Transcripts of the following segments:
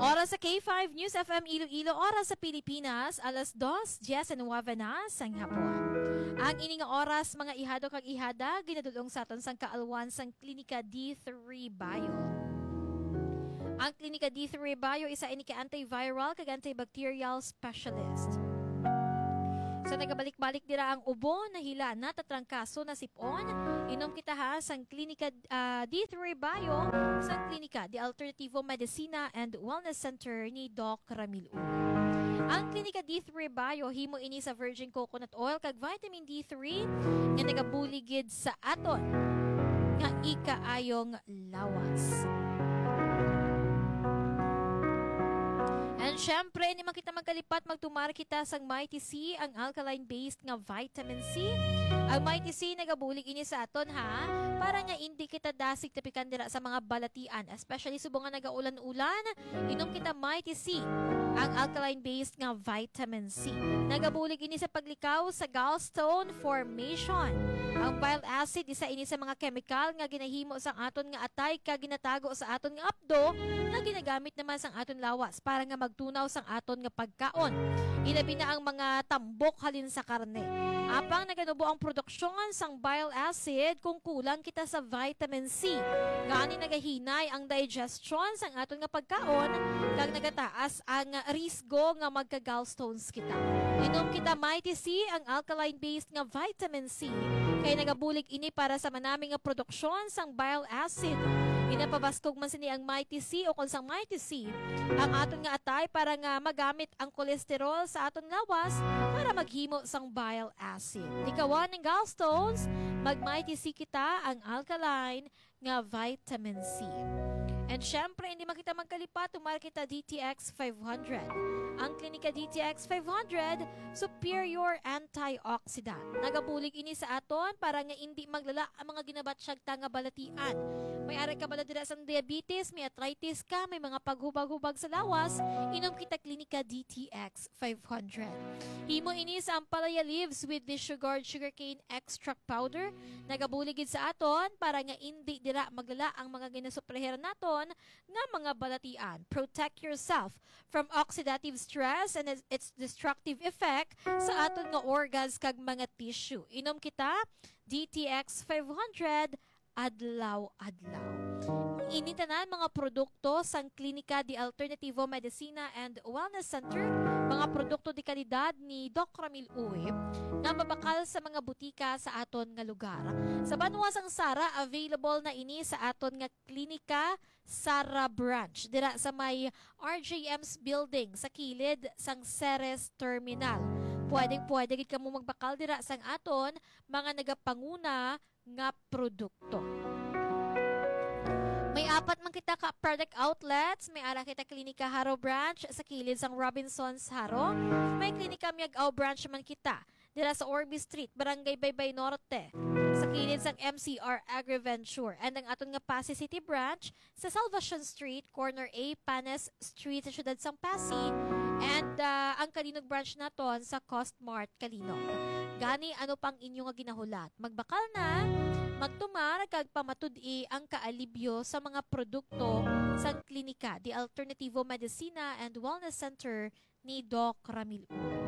Oras sa K5 News FM Iloilo, oras sa Pilipinas, alas 2:10 na sang hapon. Ang ining oras mga ihado kag ihada ginadulong sa aton sang kaalwan sang Klinika D3 Bio. Ang Klinika D3 Bio isa ini ka antiviral kag antibacterial specialist. Sa nagabalik-balik dira ang ubo, nahila na tatrangkaso na sipon, inom kita ha sang Klinika D3 Bio sa Klinika di Alternativo Medicina and Wellness Center ni Doc Ramil U. Ang Klinika D3 Bio himo ini sa virgin coconut oil kag vitamin D3 nga nagabuligid sa aton nga ikaayong lawas. And syempre, hindi man kita magkalipat, magtumar kita sang Mighty C, ang alkaline-based nga vitamin C. Ang Mighty C, nagabulig ini sa aton ha, para nga hindi kita dasig tapikan dira sa mga balatian, especially subong nga nagaulan-ulan, inom kita Mighty C, ang alkaline-based nga vitamin C. Nagabulig ini sa paglikaw sa gallstone formation. Ang bile acid, isa ini sa mga chemical nga ginahimo sang aton nga atay ka ginatago sa aton nga apdo na ginagamit naman sang aton lawas para nga magtunaw sang aton nga pagkaon. Ilabi na ang mga tambok halin sa karne. Apang naganubo ang produksyon sang bile acid kung kulang kita sa vitamin C. Gani nagahinay ang digestion sang aton nga pagkaon kag nagataas ang risgo nga magka-gallstones kita. Inom kita Mighty C, ang alkaline-based nga vitamin C. Kay nagabulig ini para sa manaming nga produksyon sang bile acid. Inapabaskog man sini ang Mighty C o kung sang Mighty C ang aton nga atay para nga magamit ang kolesterol sa aton lawas para maghimo sang bile acid. Ikawan ng gallstones, mag Mighty C kita ang alkaline nga vitamin C. And syempre, hindi makita magkalipat, tumar kita DTX 500. Ang Klinika DTX 500, superior antioxidant. Nagabulig ini sa aton para nga hindi maglala ang mga ginabatsyag nga balatian. May ari ka bala dira sa diabetes, may arthritis ka, may mga paghubag-hubag sa lawas, inom kita Klinika DTX 500. Himo ini sa ampalaya leaves with the sugarcane extract powder. Nagabuligid sa aton para nga hindi dira maglala ang mga ginasupreheran naton nga mga balatian. Protect yourself from oxidative stress and its destructive effect sa aton nga organs kag mga tissue. Inom kita DTX 500 adlaw-adlaw. Initanan mga produkto sang Klinika di Alternativo Medicina and Wellness Center, mga produkto di kalidad ni Doc Ramil Uwe na mabakal sa mga butika sa aton nga lugar. Sa Banwa sang Sara, available na ini sa aton nga Klinika Sara Branch dira sa may RJM's building sa kilid sang Ceres Terminal. Pwede gid kamo magbakal dira sang aton mga nagapanguna nga produkto. May apat man kita ka product outlets. May ara kita Klinika Haro Branch sa kilid sang Robinsons Haro. May Klinika Miagao Branch man kita dira sa Orby Street, Barangay Baybay Norte, sa kilid sang MCR Agriventure. And ang aton nga Pasay City Branch sa Salvation Street, corner A, Panes Street sa siyudad sang Pasig. And ang Kalinog Branch naton sa Costmart Kalinog. Gani ano pang inyo nga ginahulat? Magbakal na, magtumar kag pamatud-i ang kaalibyo sa mga produkto sa Klinika di Alternativo Medicina and Wellness Center ni Doc Ramil.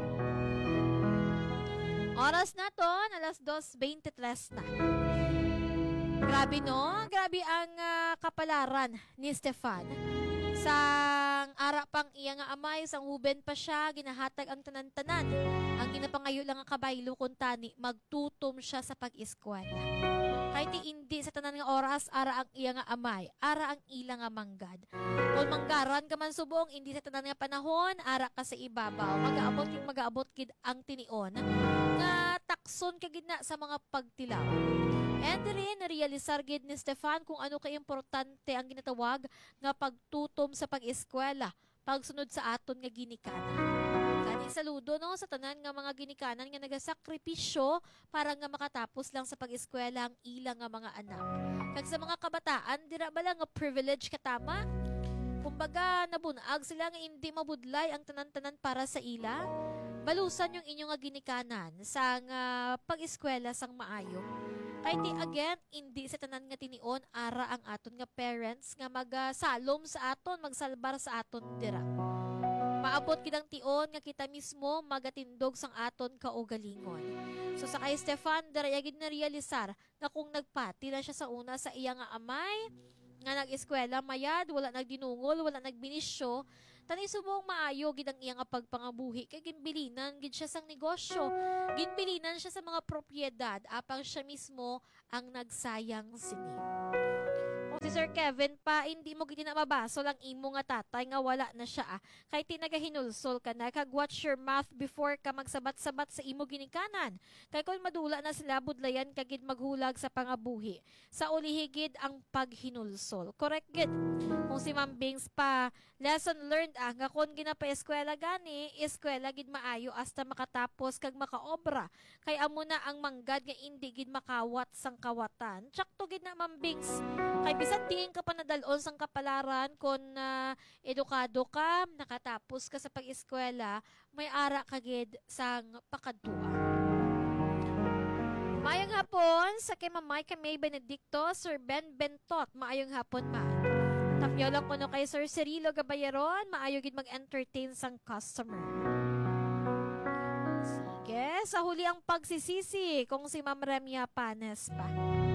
Oras naton, alas 2:23 na. Grabe no? Grabe ang kapalaran ni Stefan. Sang ara pang iya nga amay, sang huben pa siya, ginahatag ang tanan-tanan. Ang ginapangayo lang nga kabaylo kung tani, magtutom siya sa pag-eskwela. Kahit hindi sa tanan nga oras, ara ang iya nga amay, ara ang ila nga manggad. Kung manggaran ka man subong, hindi sa tanan nga panahon, ara ka sa ibabaw. Mag-aabot kid ang tinion, nga takson ka gid na sa mga pagtilaw. And rin, narealisar gid ni Stefan kung ano ka-importante ang ginatawag nga pagtutom sa pag-eskwela, pagsunod sa aton nga ginikanan. Kani saludo no sa tanan nga mga ginikanan nga nagasakripisyo para nga makatapos lang sa pag-eskwela ang ilang nga mga anak. Kag sa mga kabataan, dira ba lang nga privilege katama? Kumbaga, nabunag sila nga hindi mabudlay ang tanan-tanan para sa ila. Balusan yung inyong nga ginikanan sa pag-eskwela sang maayo. Kay ti again, hindi sa tanan nga tinion ara ang aton nga parents nga magsalom sa aton, magsalbar sa aton dira. Maabot kidang tion nga kita mismo magatindog sang aton kaugalingon. So sa kay Stefan, dara gid na realisar nga kung nagpati na siya sa una sa iya nga amay, nga nag-eskwela mayad, wala nagdinungol, wala nagbinisyo, tani subong maayo gid ang iya nga pagpangabuhi kay ginbilinan gid siya sang negosyo. Ginbilinan siya sa mga propiedad apang siya mismo ang nagsayang sini. Kung si Sir Kevin pa, hindi mo gid na mabaso lang imo nga tatay nga wala na siya kay tinagahinulsol ka na kag watch your mouth before ka magsabat-sabat sa imo ginikanan. Kay kung madula na sila budlayan kagid maghulag sa pangabuhi. Sa ulihigid ang paghinulsol. Correct gid. Kung si Ma'am Bings pa, lesson learned nga kung ginapa-eskwela gani, eskwela gid maayo hasta makatapos kag makaobra. Kay amo na ang manggad nga indi gid makawat sang kawatan. Tsakto gid na Ma'am Bings. Kay bisan diin ka pa nadalon sang kapalaran kung edukado ka, nakatapos ka sa pag-eskwela, may ara ka gid sang pakadtua. Maayong hapon sa kay Mamay May Benedicto, Sir Ben Bentot, maayong hapon ma. Tapyo lang ko no kay Sir Cirilo Gabayeron, maayo gid mag-entertain sang customer. Sige, sa huli ang pagsisisi kung si Ma'am Remia Panes pa.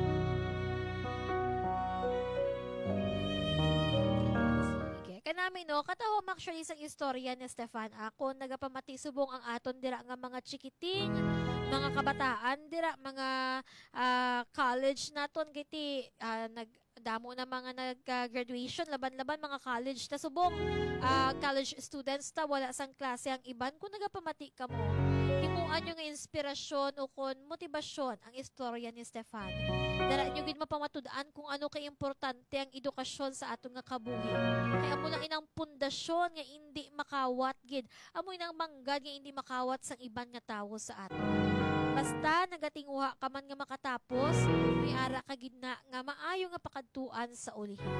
Kanami no, katahom actually sa istorya ni Stefan ako nagapamati subong ang aton dira nga mga chikiting, mga kabataan dira, mga college naton kiti nagdamo na mga nag-graduation laban-laban mga college ta subong college students ta wala sang klase ang iban kung nagapamati ka mo himuan yung inspirasyon o kun motibasyon ang istorya ni Stefan. Dara nyo gid mapamatud-an kung ano kay importante ang edukasyon sa aton nga kabuhi. Kay amo lang inang pundasyon nga indi makawat gid. Amo inang manggad nga indi makawat sang iban nga tawo sa aton. Basta nagatinguha ka man nga makatapos, may ara ka gid na nga maayo nga pakadtuan sa ulihin.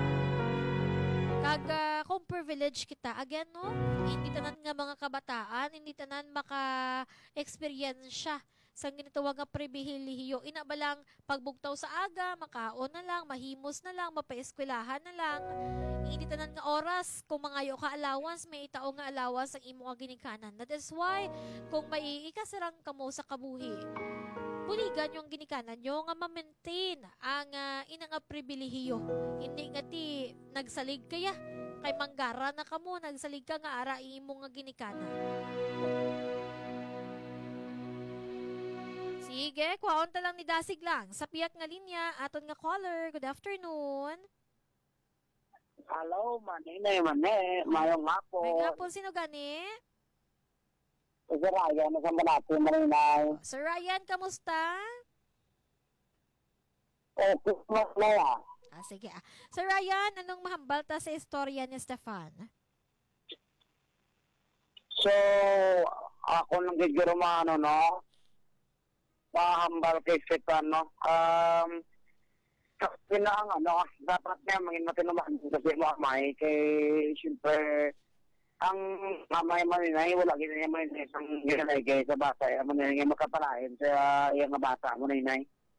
Kag kung privilege kita, again no, hindi tanan nga mga kabataan, hindi tanan maka-experience sa ginatawag nga pribilehiyo. Ina ba lang pagbugtaw sa aga, makaon na lang, mahimos na lang, mapaeskwelahan na lang. Hindi tanan nga oras, kung mangayo ka allowance, may itao nga allowance ang imo nga ginikanan. That is why, kung may ikasarang kamo sa kabuhi, buligan yung ginikanan nyo nga ma-maintain ang ina nga pribilehiyo. Hindi nga ti nagsalig kaya kay manggara na kamo nagsalig ka nga ara imo nga ginikanan. Sige, kwaon ta lang ni Dasig lang. Sa piyak nga linya, aton nga caller. Good afternoon. Hello, manine, mayong hapon. May hapon, sino gani? Sir Ryan, nasa Malati, Marinay. Sir Ryan, kamusta? Okay, masaya. Sige. Sir Ryan, anong mahambal ta sa istorya ni Stefan? So, ako nang gigirumano, no? Mahambal kay Stefan, no? Kailangan, dapat niya maging matinuman kasi mamay kay, siyempre, ang mamay Marinay, wala gina niya Marinay isang ginanay kay sa bata, Marinay nga makapalain sa iyang bata, Marinay.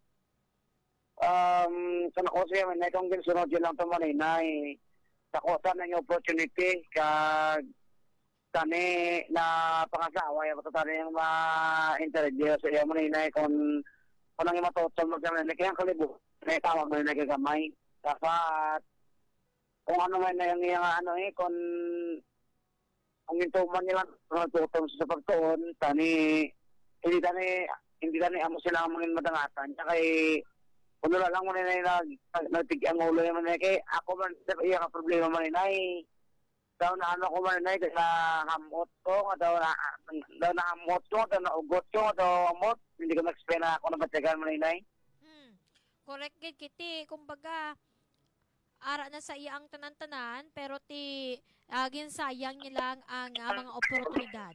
Sana ko siya Marinay, kung ginsunod yun lang ito Marinay, takosan na yung opportunity, kag tani na pangasawa, yung matutari yung ma-interview sa iyang Marinay, kung nang yung matutol mag-Marinay, kaya ang kalibu, may tawag Marinay kagamay. Dapat, kung ano man na yung iyang kung gintuman nila natutong sa pagtuon, hindi tani amo sila ang mga madangatan. Kaya kung wala lang mo nila nagtig ang ulo yung manay, kaya ako man, iya ka problema man nila, daw na ano ko man nila, kaya nahamot ko, daw nahamot ko, daw naugot ko, daw amot, hindi ko na-explain na ako na batyagan man nila. Correct gid kiti, kumbaga, ara na sa iya ang tanan-tanan pero ti ginsayang nilang ang mga oportunidad.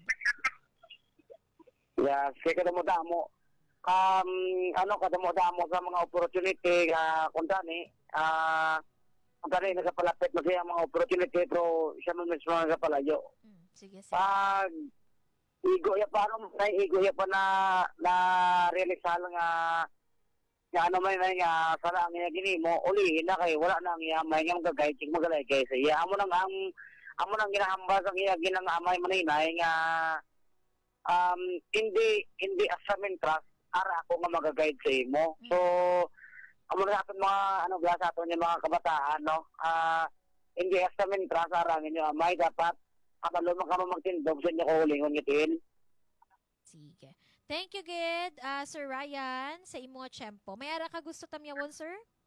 Yes, kaya kadamo-damo. Kadamo-damo sa mga opportunity kung tani nagapalapit na siya mga opportunity pero siya man mismo nagapalayo. Sige. Pag igo ya pa na realisal nga nga ano man na nga sara ang nga ginimo ulihin na kay wala na nga may nga magagay ching magalay kay siya amo nang ginahambas ang iya ginang amay maninay nga hindi asamin trust ara ako nga magagay sa imo. So amo na aton mga ano sa aton yung mga kabataan no. Hindi asamin trust ara ninyo amay dapat kapalo man ka magtindog sa inyo ko ulingon ngitin. Sige. Thank you, Gid, Sir Ryan, sa imo tiyempo. May ara ka gusto tamyawon, sir?